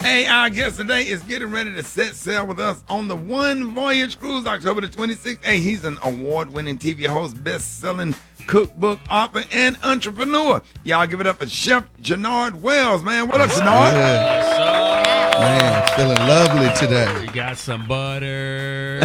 Hey, our guest today is getting ready to set sail with us on the One Voyage Cruise, October the 26th. Hey, he's an award-winning TV host, best-selling cookbook author, and entrepreneur. Y'all give it up for Chef Jannard Wells, man. What up, Jannard? Man, feeling lovely today. You got some butter.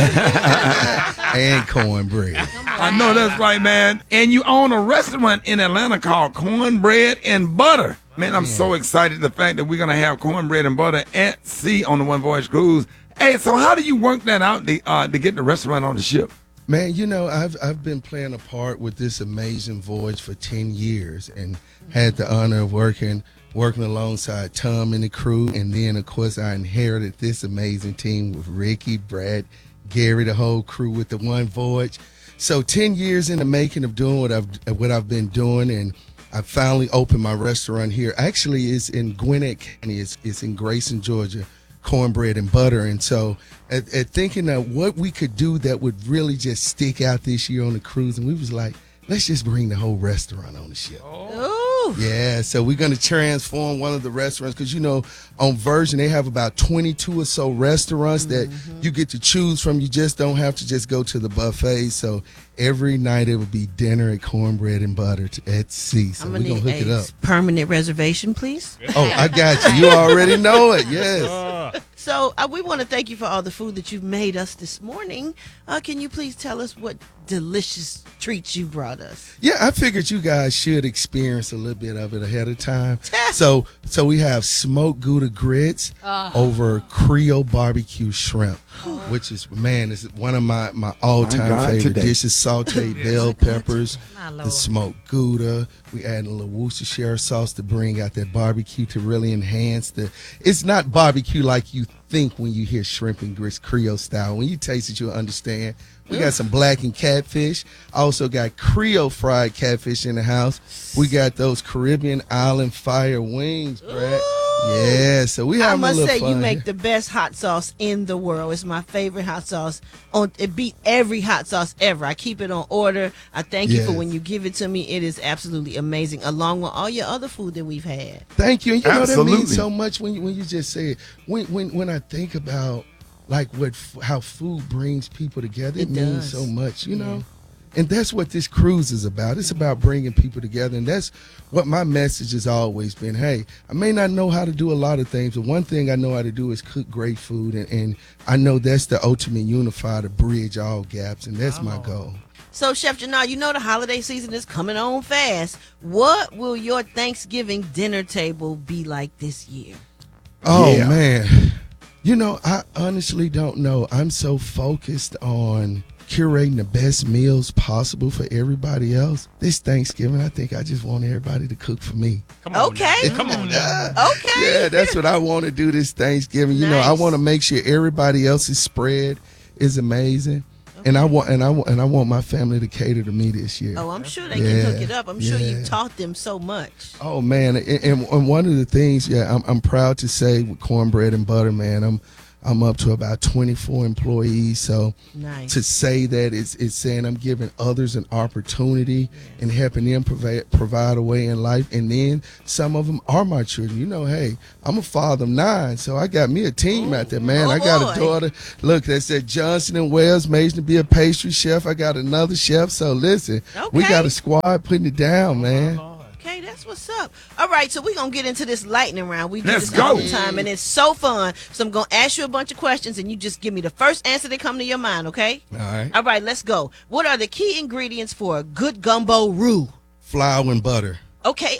And cornbread. I know that's right, man. And you own a restaurant in Atlanta called Cornbread and Butter. Man, I'm so excited the fact that we're going to have cornbread and butter at sea on the One Voyage Cruise. Hey, so how do you work that out to get the restaurant on the ship? Man, you know, I've been playing a part with this amazing voyage for 10 years and had the honor of working alongside Tom and the crew. And then, of course, I inherited this amazing team with Ricky, Brad, Gary, the whole crew with the One Voyage. So 10 years in the making of doing what I've been doing, and I finally opened my restaurant here. Actually, it's in Gwinnett County. It's in Grayson, Georgia, Cornbread and Butter. And so at thinking of what we could do that would really just stick out this year on the cruise, and we was like, let's just bring the whole restaurant on the ship. Ooh. Yeah, so we're going to transform one of the restaurants because, you know, on Virgin, they have about 22 or so restaurants that you get to choose from. You just don't have to just go to the buffet. So every night it will be dinner at Cornbread and Butter at sea. So we're going to hook it up. Permanent reservation, please. Oh, I got you. You already know it. Yes. So we want to thank you for all the food that you've made us this morning. Can you please tell us what delicious treats you brought us? Yeah, I figured you guys should experience a little bit of it ahead of time. So we have smoked Gouda grits over Creole barbecue shrimp, which is, man, is one of my all-time favorite dishes. Sauteed bell peppers, the smoked Gouda. We add a little Worcestershire sauce to bring out that barbecue to really enhance it's not barbecue like you think when you hear shrimp and grits Creole style. When you taste it, you'll understand. We got some blackened catfish. I also got Creole fried catfish in the house. We got those Caribbean island fire wings, Brad. Yeah, so we have a little fun. I must say, you make the best hot sauce in the world. It's my favorite hot sauce. It beat every hot sauce ever. I keep it on order. I thank you for when you give it to me. It is absolutely amazing, along with all your other food that we've had. Thank you. And you know that means so much when you just say it. When I think about like how food brings people together, it means so much, you know. And that's what this cruise is about. It's about bringing people together. And that's what my message has always been. Hey, I may not know how to do a lot of things, but one thing I know how to do is cook great food. And I know that's the ultimate unifier to bridge all gaps. And that's my goal. So, Chef Jannard, you know the holiday season is coming on fast. What will your Thanksgiving dinner table be like this year? Oh, man. You know, I honestly don't know. I'm so focused on curating the best meals possible for everybody else. This Thanksgiving, I think I just want everybody to cook for me. Come on okay. Now. Come on now. Okay. Yeah, that's what I want to do this Thanksgiving. You know, I want to make sure everybody else's spread is amazing. And I want my family to cater to me this year. Oh, I'm sure they can hook it up. I'm sure you taught them so much. Oh man, and one of the things, I'm proud to say with Cornbread and Butter, man, I'm up to about 24 employees. So to say that it's saying I'm giving others an opportunity and helping them provide a way in life. And then some of them are my children. You know, hey, I'm a father of 9, so I got me a team out there, man. I got a daughter. Look, they said Johnson and Wells made to be a pastry chef. I got another chef. So listen, we got a squad putting it down, man. Okay, that's what's up. All right, so we're going to get into this lightning round. We do Let's this all go. the time, and it's so fun. So I'm going to ask you a bunch of questions, and you just give me the first answer that come to your mind, okay? All right, let's go. What are the key ingredients for a good gumbo roux? Flour and butter. Okay.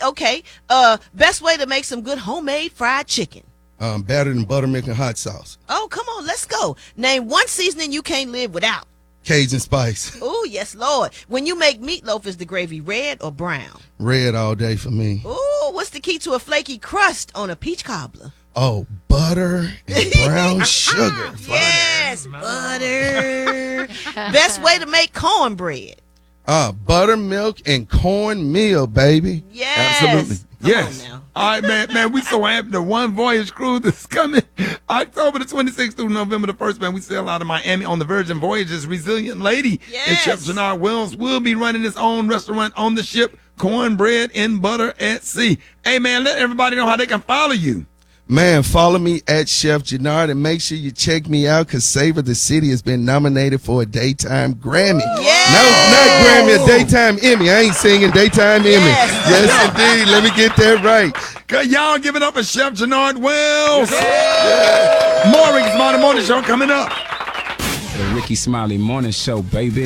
Best way to make some good homemade fried chicken? Battered in buttermilk and hot sauce. Oh, come on, let's go. Name one seasoning you can't live without. Cajun spice. Oh, yes, Lord. When you make meatloaf, is the gravy red or brown? Red all day for me. Oh, what's the key to a flaky crust on a peach cobbler? Oh, butter and brown sugar. Yes, butter. Best way to make cornbread? Buttermilk and cornmeal, baby. Yes. Absolutely. Come on now. All right, man, we so happy the One Voyage Cruise is coming October the 26th through November the 1st, man. We sail out of Miami on the Virgin Voyages. Resilient Lady and Chef Jannard Wells will be running his own restaurant on the ship, Cornbread and Butter at Sea. Hey, man, let everybody know how they can follow you. Man, follow me at Chef Jannard and make sure you check me out because Savor the City has been nominated for a Daytime Grammy. Yes. No, not Grammy, a Daytime Emmy. I ain't singing Daytime Emmy. Yes, indeed. Let me get that right. Y'all give it up for Chef Jannard Wells. Yeah. More Ricky Smiley Morning Show coming up. The Ricky Smiley Morning Show, baby.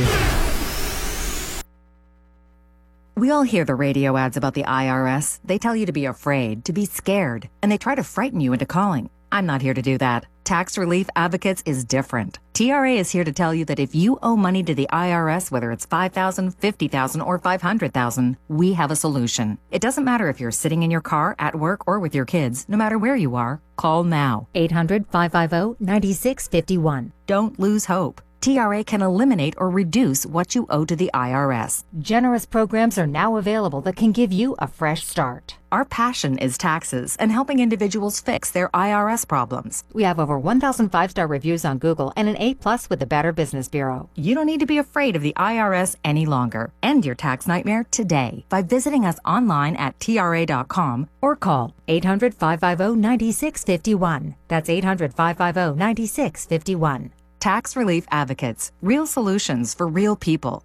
We all hear the radio ads about the IRS. They tell you to be afraid, to be scared, and they try to frighten you into calling. I'm not here to do that. Tax Relief Advocates is different. TRA is here to tell you that if you owe money to the IRS, whether it's $5,000, $50,000, or $500,000, we have a solution. It doesn't matter if you're sitting in your car, at work, or with your kids. No matter where you are, call now. 800-550-9651. Don't lose hope. TRA can eliminate or reduce what you owe to the IRS. Generous programs are now available that can give you a fresh start. Our passion is taxes and helping individuals fix their IRS problems. We have over 1,000 5-star reviews on Google and an A+ with the Better Business Bureau. You don't need to be afraid of the IRS any longer. End your tax nightmare today by visiting us online at TRA.com or call 800-550-9651. That's 800-550-9651. Tax Relief Advocates. Real solutions for real people.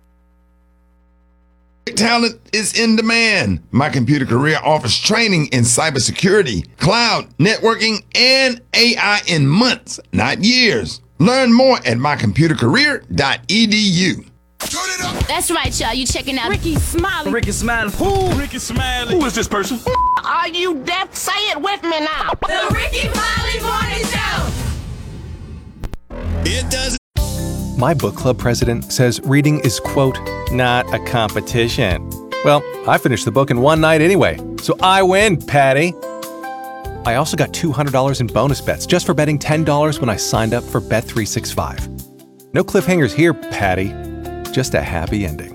Talent is in demand. My Computer Career offers training in cybersecurity, cloud, networking, and AI in months, not years. Learn more at mycomputercareer.edu. That's right, y'all. You checking out Ricky Smiley. Ricky Smiley. Who? Ricky Smiley. Who is this person? Are you deaf? Say it with me now. the Ricky Smiley Morning Show. It does. My book club president says reading is, quote, not a competition. Well, I finished the book in one night anyway, so I win, Patty. I also got $200 in bonus bets just for betting $10 when I signed up for Bet365. No cliffhangers here, Patty. Just a happy ending.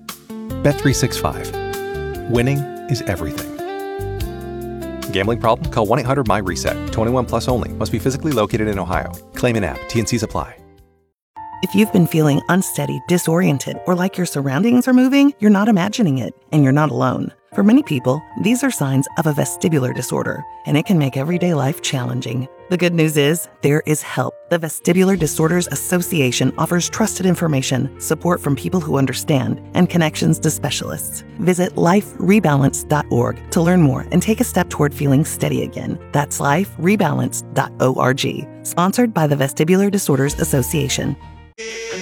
Bet365. Winning is everything. Gambling problem? Call 1-800-MY-RESET. 21 plus only. Must be physically located in Ohio. Claim in app. T&Cs apply. If you've been feeling unsteady, disoriented, or like your surroundings are moving, you're not imagining it, and you're not alone. For many people, these are signs of a vestibular disorder, and it can make everyday life challenging. The good news is, there is help. The Vestibular Disorders Association offers trusted information, support from people who understand, and connections to specialists. Visit liferebalance.org to learn more and take a step toward feeling steady again. That's liferebalance.org. Sponsored by the Vestibular Disorders Association.